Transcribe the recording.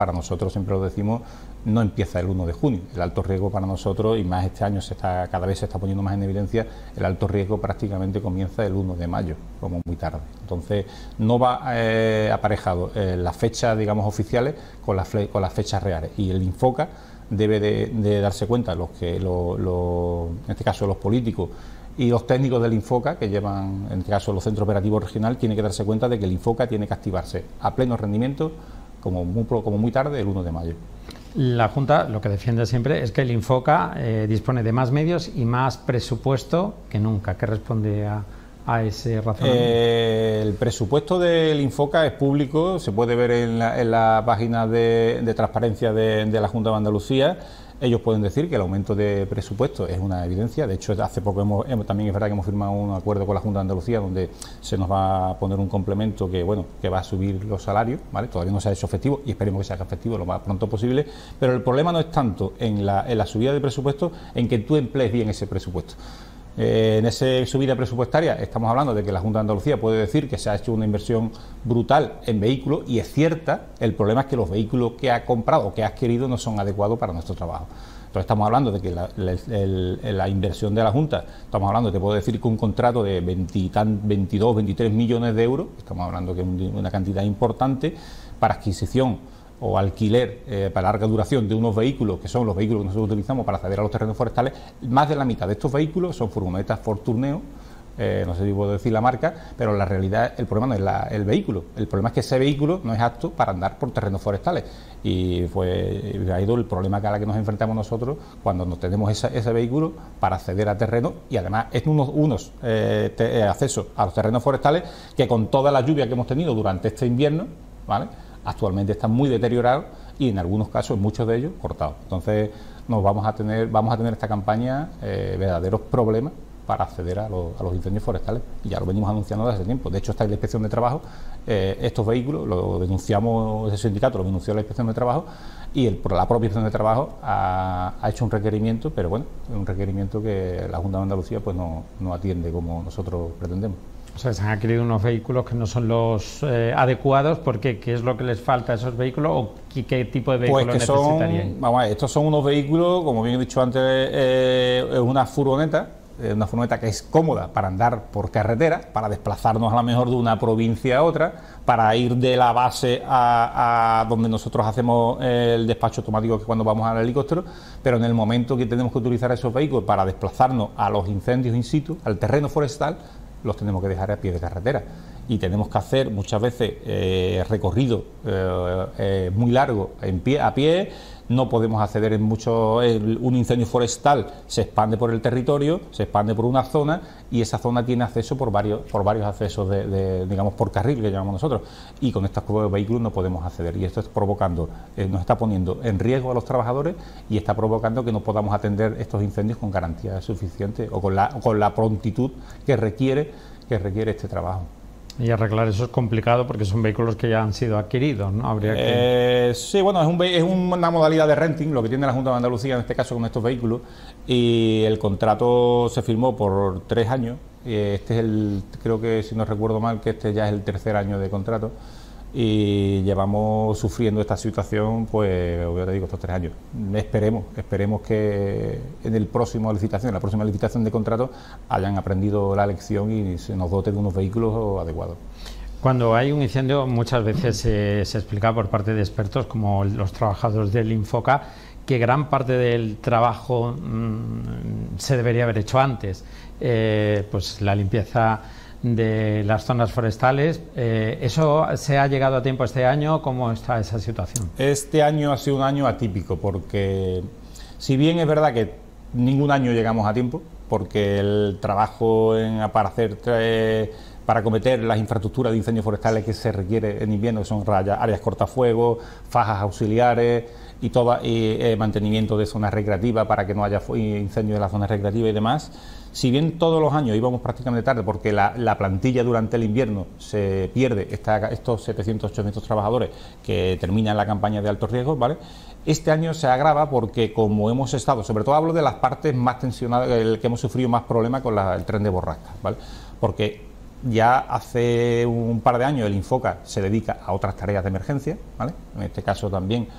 para nosotros, siempre lo decimos, no empieza el 1 de junio. El alto riesgo para nosotros, y más este año cada vez se está poniendo más en evidencia, el alto riesgo prácticamente comienza el 1 de mayo, como muy tarde. Entonces, no va aparejado las fechas, digamos, oficiales con las fechas reales. Y el Infoca debe de darse cuenta, en este caso los políticos y los técnicos del Infoca, que llevan, en este caso, los centros operativos regional, tienen que darse cuenta de que el Infoca tiene que activarse a pleno rendimiento como muy tarde el 1 de mayo. La Junta lo que defiende siempre es que el Infoca dispone de más medios y más presupuesto que nunca. ¿Qué responde a ese razonamiento? El presupuesto del Infoca es público, se puede ver en la página de transparencia de la Junta de Andalucía. Ellos pueden decir que el aumento de presupuesto es una evidencia. De hecho, hace poco también es verdad que hemos firmado un acuerdo con la Junta de Andalucía donde se nos va a poner un complemento que va a subir los salarios, ¿vale? Todavía no se ha hecho efectivo y esperemos que se haga efectivo lo más pronto posible, pero el problema no es tanto en la subida de presupuesto, en que tú emplees bien ese presupuesto. En esa subida presupuestaria estamos hablando de que la Junta de Andalucía puede decir que se ha hecho una inversión brutal en vehículos, y es cierta. El problema es que los vehículos que ha comprado o que ha adquirido no son adecuados para nuestro trabajo. Entonces estamos hablando de que la inversión de la Junta, estamos hablando, te puedo decir que un contrato de 22, 23 millones de euros, estamos hablando que es una cantidad importante para adquisición o alquiler para larga duración de unos vehículos que son los vehículos que nosotros utilizamos para acceder a los terrenos forestales. Más de la mitad de estos vehículos son furgonetas Ford Tourneo, no sé si puedo decir la marca, pero la realidad, el problema no es el vehículo, el problema es que ese vehículo no es apto para andar por terrenos forestales, y ha ido el problema a la que nos enfrentamos nosotros cuando no tenemos ese vehículo para acceder a terrenos, y además es unos accesos a los terrenos forestales que, con toda la lluvia que hemos tenido durante este invierno, ¿vale?, actualmente están muy deteriorados y en algunos casos, muchos de ellos, cortados. Entonces vamos a tener esta campaña verdaderos problemas para acceder a los incendios forestales, y ya lo venimos anunciando desde hace tiempo. De hecho, está en la Inspección de Trabajo, estos vehículos lo denunciamos, ese sindicato lo denunció a la Inspección de Trabajo, y por la propia Inspección de Trabajo ha hecho un requerimiento, pero bueno, es un requerimiento que la Junta de Andalucía pues no atiende como nosotros pretendemos. O sea, se han adquirido unos vehículos que no son los adecuados. ¿Por qué? ¿Qué es lo que les falta a esos vehículos o qué tipo de vehículos necesitarían? Vamos a ver, estos son unos vehículos, como bien he dicho antes, es una furgoneta que es cómoda para andar por carretera, para desplazarnos a lo mejor de una provincia a otra, para ir de la base a donde nosotros hacemos el despacho automático, que cuando vamos al helicóptero, pero en el momento que tenemos que utilizar esos vehículos para desplazarnos a los incendios in situ, al terreno forestal, los tenemos que dejar a pie de carretera, y tenemos que hacer muchas veces recorrido muy largo a pie. No podemos acceder un incendio forestal se expande por el territorio, se expande por una zona, y esa zona tiene acceso por varios accesos digamos, por carril, que llamamos nosotros, y con estos vehículos no podemos acceder, y esto es provocando, nos está poniendo en riesgo a los trabajadores, y está provocando que no podamos atender estos incendios con garantías suficientes o con la prontitud que requiere este trabajo. Y arreglar eso es complicado porque son vehículos que ya han sido adquiridos, ¿no? Habría que... Sí, bueno, es una modalidad de renting lo que tiene la Junta de Andalucía en este caso con estos vehículos, y el contrato se firmó por 3 años. Este es creo que, si no recuerdo mal, que este ya es el 3er año de contrato, y llevamos sufriendo esta situación, pues, ya te digo, estos 3 años. Esperemos que en la próxima licitación de contrato hayan aprendido la lección y se nos dote de unos vehículos adecuados. Cuando hay un incendio, muchas veces se explica por parte de expertos, como los trabajadores del Infoca, que gran parte del trabajo se debería haber hecho antes. Pues la limpieza de las zonas forestales. ¿Eso se ha llegado a tiempo este año? ¿Cómo está esa situación? Este año ha sido un año atípico, porque si bien es verdad que ningún año llegamos a tiempo, porque el trabajo para acometer las infraestructuras de incendios forestales que se requiere en invierno, que son áreas cortafuegos, fajas auxiliares y mantenimiento de zonas recreativas para que no haya incendios en las zonas recreativas y demás. Si bien todos los años íbamos prácticamente tarde, porque la plantilla durante el invierno se pierde, estos 700, 800 trabajadores que terminan la campaña de alto riesgo, ¿vale? Este año se agrava porque, como hemos estado, sobre todo hablo de las partes más tensionadas, que hemos sufrido más problemas con el tren de borrasca, ¿vale? Porque ya hace un par de años el Infoca se dedica a otras tareas de emergencia, ¿vale? En este caso también